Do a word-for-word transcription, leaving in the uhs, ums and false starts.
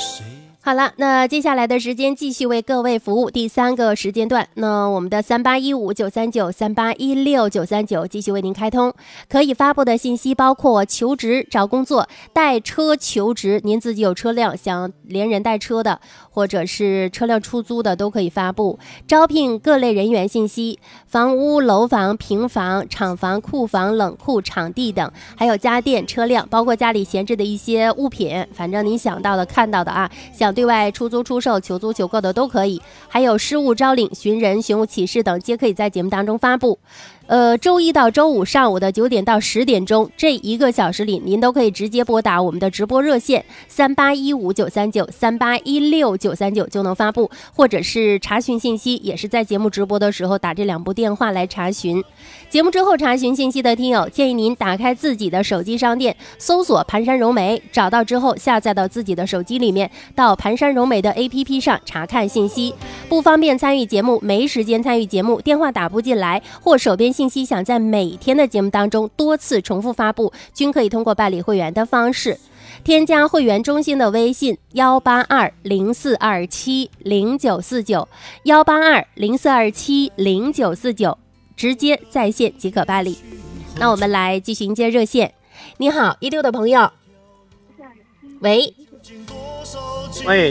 好了，那接下来的时间继续为各位服务第三个时间段。那我们的三八一五九三九、三八一六九三九继续为您开通。可以发布的信息包括求职、找工作、带车求职，您自己有车辆想连人带车的，或者是车辆出租的都可以发布。招聘各类人员信息，房屋、楼房、平房、厂房、库房、冷库、场地等，还有家电、车辆，包括家里闲置的一些物品，反正您想到的、看到的啊，想对外出租出售、求租求购的都可以。还有失物招领、寻人、寻物启事等，皆可以在节目当中发布。呃，周一到周五上午的九点到十点钟，这一个小时里，您都可以直接拨打我们的直播热线三八一五九三九、三八一六九三九就能发布，或者是查询信息，也是在节目直播的时候打这两部电话来查询。节目之后查询信息的听友，建议您打开自己的手机商店，搜索盘山融媒，找到之后下载到自己的手机里面，到盘山融媒的 A P P 上查看信息。不方便参与节目，没时间参与节目，电话打不进来，或手边信息想在每天的节目当中多次重复发布，均可以通过办理会员的方式添加会员中心的微信幺八二零四二七零九四九幺八二零四二七零九四九，直接在线即可办理。那我们来继续迎接热线。你好，一六的朋友，喂， 喂。